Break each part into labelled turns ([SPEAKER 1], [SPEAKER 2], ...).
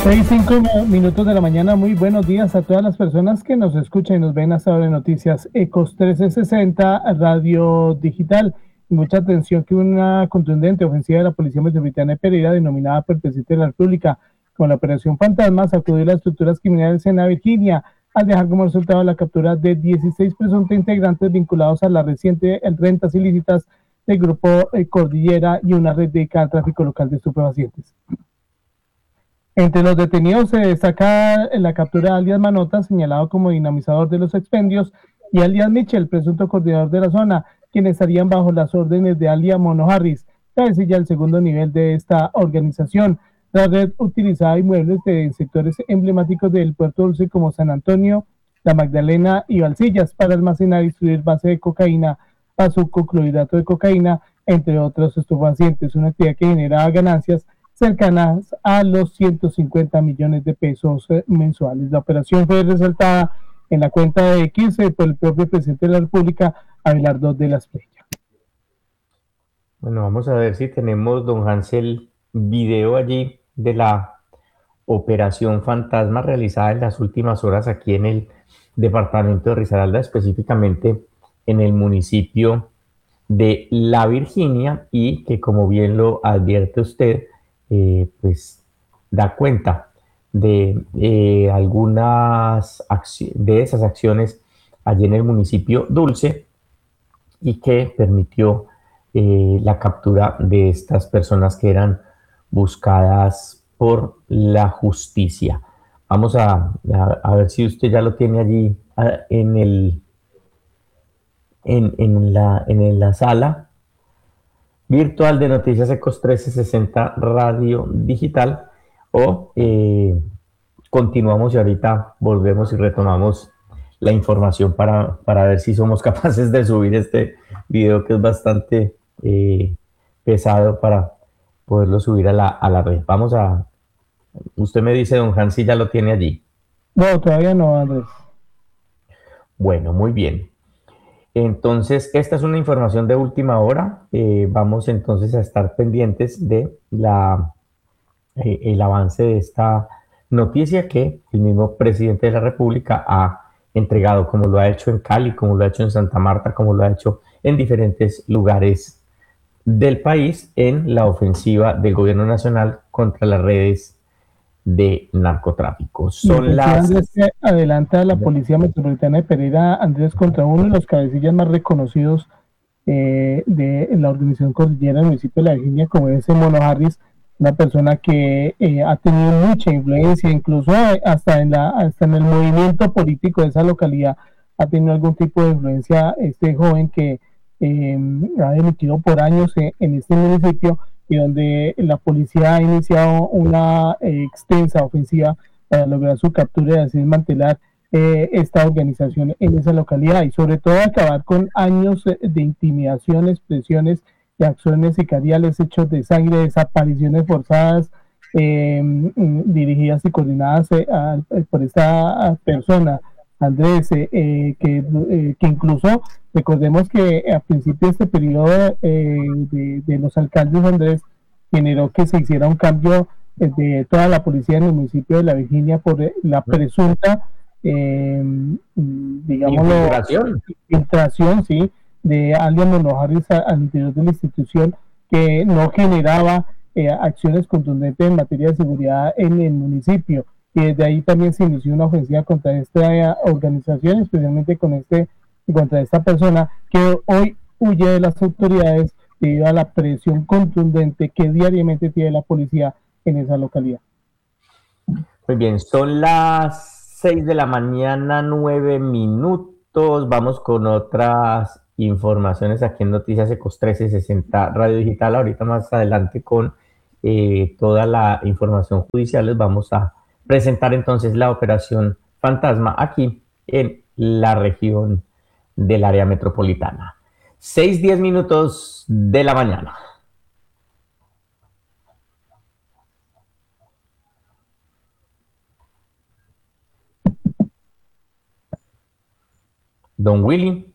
[SPEAKER 1] 6:05 de la mañana. Muy buenos días a todas las personas que nos escuchan y nos ven hasta ahora en Noticias Ecos 1360 Radio Digital. Mucha atención que una contundente ofensiva de la Policía Metropolitana de Pereira, denominada por el presidente de la República como la Operación Fantasma, sacudió las estructuras criminales en la Virginia, al dejar como resultado la captura de 16 presuntos integrantes vinculados a la reciente rentas ilícitas del Grupo Cordillera y una red dedicada al tráfico local de estupefacientes. Entre los detenidos se destaca la captura de alias Manota, señalado como dinamizador de los expendios, y alias Mitchell, presunto coordinador de la zona, quienes estarían bajo las órdenes de alias Mono Harris, cabecilla el segundo nivel de esta organización. La red utilizaba inmuebles de sectores emblemáticos del Puerto Dulce como San Antonio, La Magdalena y Valsillas para almacenar y distribuir base de cocaína, bazuco, clorhidrato de cocaína, entre otros estupefacientes, una actividad que generaba ganancias cercanas a los 150 millones de pesos mensuales. La operación fue resaltada en la cuenta de X por el propio presidente de la República, Abelardo de la Espriella.
[SPEAKER 2] Bueno, vamos a ver si tenemos, don Hansel, video allí de la operación fantasma realizada en las últimas horas aquí en el departamento de Risaralda, específicamente en el municipio de La Virginia, y que, como bien lo advierte usted, pues da cuenta de algunas de esas acciones allí en el municipio Dulce, y que permitió la captura de estas personas que eran buscadas por la justicia. Vamos a ver si usted ya lo tiene allí en la sala virtual de Noticias Ecos 1360 Radio Digital, o continuamos y ahorita volvemos y retomamos la información para ver si somos capaces de subir este video, que es bastante pesado, para poderlo subir a la red. Usted me dice, don Hans, si ya lo tiene allí.
[SPEAKER 1] No, todavía no, Andrés.
[SPEAKER 2] Bueno, muy bien. Entonces, esta es una información de última hora. Vamos entonces a estar pendientes de el avance de esta noticia que el mismo presidente de la República ha entregado, como lo ha hecho en Cali, como lo ha hecho en Santa Marta, como lo ha hecho en diferentes lugares del país, en la ofensiva del gobierno nacional contra las redes de narcotráfico. Son las...
[SPEAKER 1] Andrés, que adelanta la Policía Metropolitana de Pereira, Andrés, contra uno de los cabecillas más reconocidos de la organización cordillera del municipio de La Virginia, como es Mono Harris, una persona que ha tenido mucha influencia, incluso hasta en el movimiento político de esa localidad, ha tenido algún tipo de influencia este joven que ha delinquido por años en este municipio, y donde la policía ha iniciado una extensa ofensiva para lograr su captura y así desmantelar esta organización en esa localidad, y sobre todo acabar con años de intimidaciones, presiones de acciones sicariales, hechos de sangre, desapariciones forzadas dirigidas y coordinadas por esta persona, Andrés, que incluso recordemos que a principio de este periodo de los alcaldes, Andrés, generó que se hiciera un cambio de toda la policía en el municipio de La Virginia por la presunta digámoslo, infiltración, sí, de alias Mono Harris al interior de la institución, que no generaba acciones contundentes en materia de seguridad en el municipio. Y desde ahí también se inició una ofensiva contra esta organización, especialmente contra esta persona que hoy huye de las autoridades debido a la presión contundente que diariamente tiene la policía en esa localidad.
[SPEAKER 2] Muy bien, son las 6 de la mañana, 9 minutos. Vamos con otras informaciones aquí en Noticias Ecos 1360 Radio Digital. Ahorita más adelante, con toda la información judicial, les vamos a presentar entonces la operación Fantasma aquí en la región del área metropolitana. 6:10 minutos de la mañana. Don Willy.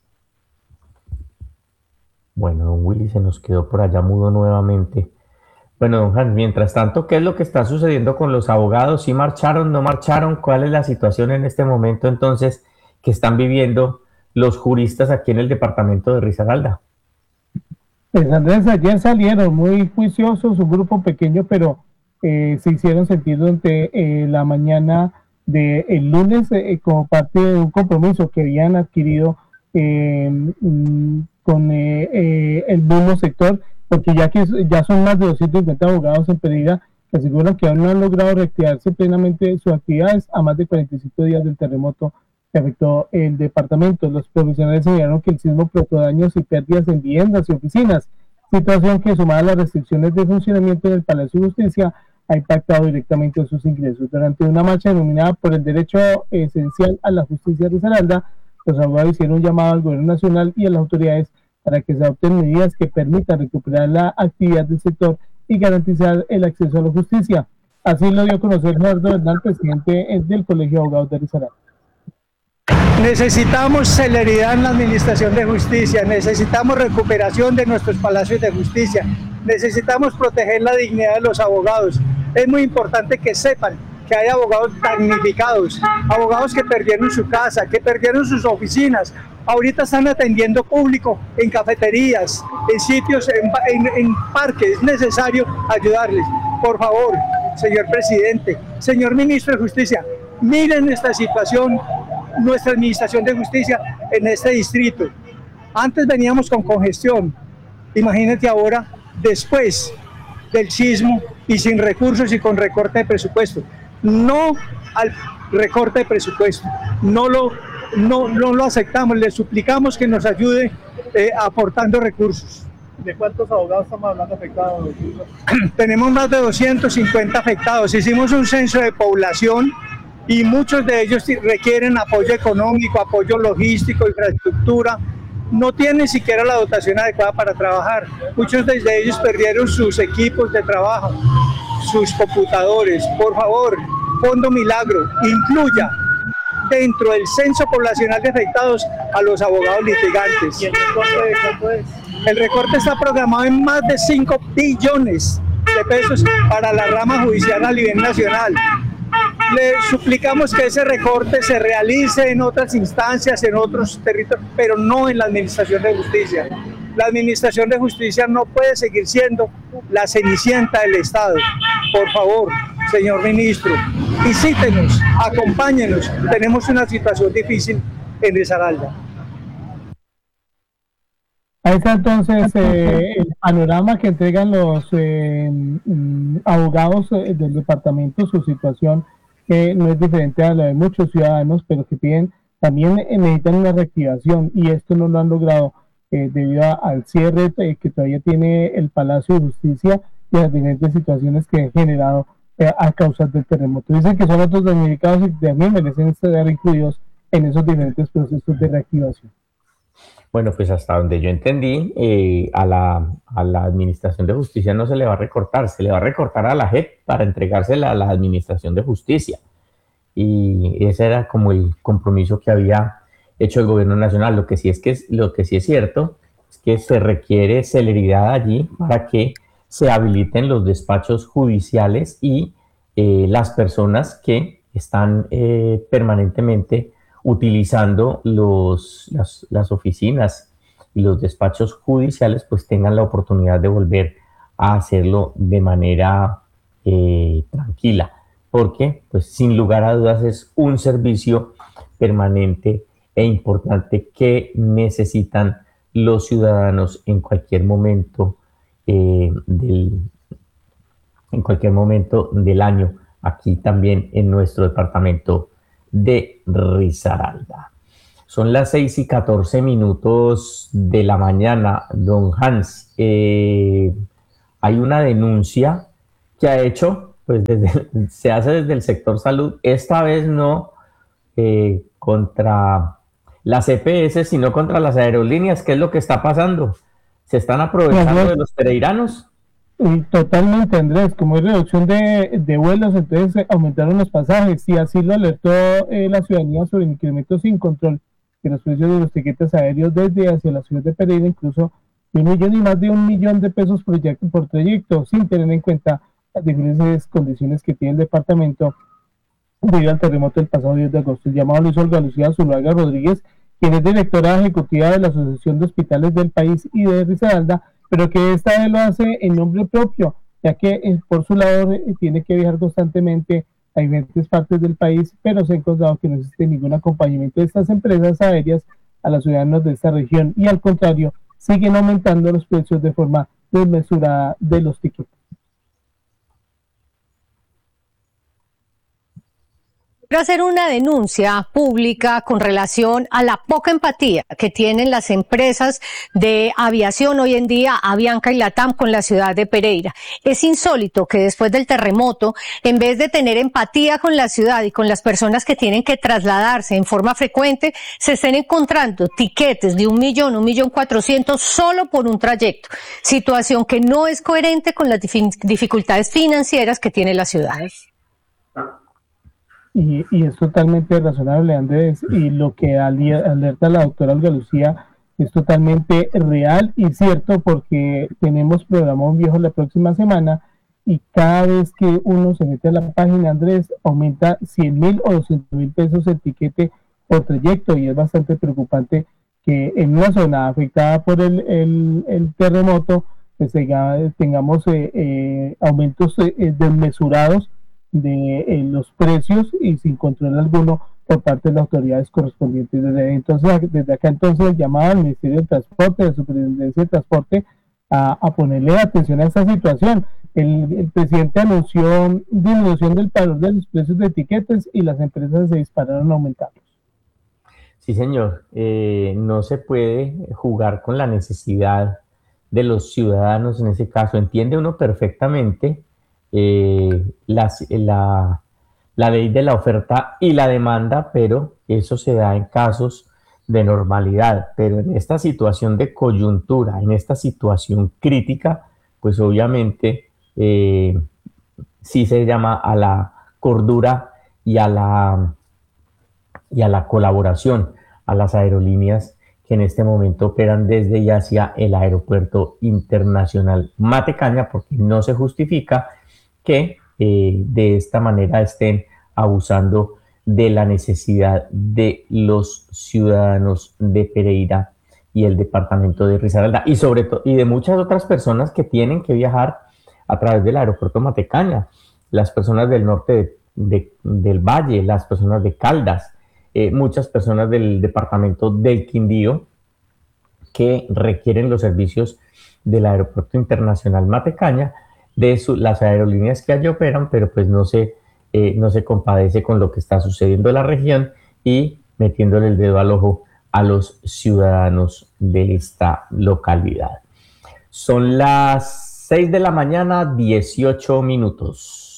[SPEAKER 2] Bueno, don Willy se nos quedó por allá mudo nuevamente. Bueno, don Hans, mientras tanto, ¿qué es lo que está sucediendo con los abogados? ¿Sí marcharon, no marcharon? ¿Cuál es la situación en este momento entonces que están viviendo los juristas aquí en el departamento de Risaralda?
[SPEAKER 1] Pues Andrés, ayer salieron muy juiciosos, un grupo pequeño, pero se hicieron sentir durante la mañana del lunes como parte de un compromiso que habían adquirido con el mismo sector, porque ya son más de 250 abogados en Pereira que aseguran que aún no han logrado reactivarse plenamente sus actividades a más de 45 días del terremoto que afectó el departamento. Los profesionales señalaron que el sismo provocó daños y pérdidas en viviendas y oficinas, situación que sumada a las restricciones de funcionamiento del Palacio de Justicia ha impactado directamente en sus ingresos. Durante una marcha denominada por el derecho esencial a la justicia de Risaralda, los abogados hicieron un llamado al gobierno nacional y a las autoridades para que se adopten medidas que permitan recuperar la actividad del sector y garantizar el acceso a la justicia. Así lo dio a conocer Gerardo Bernal, presidente del Colegio de Abogados de Risaralda.
[SPEAKER 3] Necesitamos celeridad en la administración de justicia, necesitamos recuperación de nuestros palacios de justicia, necesitamos proteger la dignidad de los abogados. Es muy importante que sepan que hay abogados damnificados, abogados que perdieron su casa, que perdieron sus oficinas, ahorita están atendiendo público en cafeterías, en sitios, en parques. Es necesario ayudarles. Por favor, señor presidente, señor ministro de Justicia, miren esta situación, nuestra administración de justicia en este distrito. Antes veníamos con congestión, imagínate ahora, después del sismo y sin recursos y con recorte de presupuesto. No al recorte de presupuesto, no lo aceptamos, le suplicamos que nos ayude aportando recursos.
[SPEAKER 1] ¿De cuántos abogados estamos hablando afectados?
[SPEAKER 3] Tenemos más de 250 afectados. Hicimos un censo de población y muchos de ellos requieren apoyo económico, apoyo logístico, infraestructura. No tienen siquiera la dotación adecuada para trabajar. Muchos de ellos perdieron sus equipos de trabajo, sus computadores. Por favor, Fondo Milagro, incluya dentro del censo poblacional de afectados a los abogados litigantes.
[SPEAKER 1] ¿Y el recorte de cuánto es?
[SPEAKER 3] El recorte está programado en más de 5 billones de pesos para la rama judicial a nivel nacional. Le suplicamos que ese recorte se realice en otras instancias, en otros territorios, pero no en la Administración de Justicia. La Administración de Justicia no puede seguir siendo la cenicienta del Estado. Por favor, señor ministro, visítenos, acompáñenos. Tenemos una situación difícil en Risaralda.
[SPEAKER 1] Ahí está entonces el panorama que entregan los abogados del departamento, su situación no es diferente a la de muchos ciudadanos, pero que también necesitan una reactivación y esto no lo han logrado debido al cierre que todavía tiene el Palacio de Justicia y a las diferentes situaciones que han generado a causa del terremoto. Dicen que son otros damnificados y también merecen estar incluidos en esos diferentes procesos de reactivación.
[SPEAKER 2] Bueno, pues hasta donde yo entendí, a la Administración de Justicia no se le va a recortar, se le va a recortar a la JEP para entregársela a la Administración de Justicia. Y ese era como el compromiso que había hecho el gobierno nacional. Lo que sí es cierto es que se requiere celeridad allí para que se habiliten los despachos judiciales y las personas que están permanentemente utilizando las oficinas y los despachos judiciales, pues tengan la oportunidad de volver a hacerlo de manera tranquila, porque pues sin lugar a dudas es un servicio permanente e importante que necesitan los ciudadanos en cualquier momento del año, aquí también en nuestro departamento de Risaralda. Son las 6:14 de la mañana, don Hans. Hay una denuncia que ha hecho, pues se hace desde el sector salud, esta vez no contra las EPS, sino contra las aerolíneas. ¿Qué es lo que está pasando? ¿Se están aprovechando de los pereiranos?
[SPEAKER 1] Totalmente, Andrés, como hay reducción de vuelos, entonces aumentaron los pasajes y así lo alertó la ciudadanía sobre el incremento sin control de los precios de los tiquetes aéreos desde hacia la ciudad de Pereira, incluso de 1 millón y más de 1 millón de pesos por trayecto, sin tener en cuenta las diferentes condiciones que tiene el departamento debido al terremoto del pasado 10 de agosto. El llamado lo hizo Olga Lucía Zuluaga Rodríguez, quien es directora ejecutiva de la Asociación de Hospitales del País y de Risaralda, pero que esta vez lo hace en nombre propio, ya que por su lado tiene que viajar constantemente a diferentes partes del país, pero se ha encontrado que no existe ningún acompañamiento de estas empresas aéreas a los ciudadanos de esta región y al contrario, siguen aumentando los precios de forma desmesurada de los tickets.
[SPEAKER 4] Quiero hacer una denuncia pública con relación a la poca empatía que tienen las empresas de aviación hoy en día, Avianca y LATAM, con la ciudad de Pereira. Es insólito que después del terremoto, en vez de tener empatía con la ciudad y con las personas que tienen que trasladarse en forma frecuente, se estén encontrando tiquetes de 1.000.000, 1.400.000 solo por un trayecto. Situación que no es coherente con las dificultades financieras que tiene la ciudad.
[SPEAKER 1] Y es totalmente razonable, Andrés, y lo que alerta la doctora Olga Lucía es totalmente real y cierto, porque tenemos programado un viejo la próxima semana y cada vez que uno se mete a la página, Andrés, aumenta 100.000 o 200.000 pesos el tiquete por trayecto, y es bastante preocupante que en una zona afectada por el terremoto pues tengamos aumentos desmesurados de los precios y sin control alguno por parte de las autoridades correspondientes. Desde acá entonces el llamado al Ministerio de Transporte, de la Superintendencia de Transporte, a ponerle atención a esta situación. El presidente anunció disminución del valor de los precios de etiquetas y las empresas se dispararon a aumentarlos.
[SPEAKER 2] Sí, señor. No se puede jugar con la necesidad de los ciudadanos en ese caso. Entiende uno perfectamente la ley de la oferta y la demanda, pero eso se da en casos de normalidad. Pero en esta situación de coyuntura, en esta situación crítica, pues obviamente sí se llama a la cordura y a la colaboración a las aerolíneas que en este momento operan desde y hacia el Aeropuerto Internacional Matecaña, porque no se justifica que de esta manera estén abusando de la necesidad de los ciudadanos de Pereira y el departamento de Risaralda, y sobre todo y de muchas otras personas que tienen que viajar a través del aeropuerto Matecaña, las personas del norte del Valle, las personas de Caldas, muchas personas del departamento del Quindío que requieren los servicios del Aeropuerto Internacional Matecaña, las aerolíneas que allí operan, pero pues no se compadece con lo que está sucediendo en la región y metiéndole el dedo al ojo a los ciudadanos de esta localidad. Son las 6 de la mañana, 18 minutos.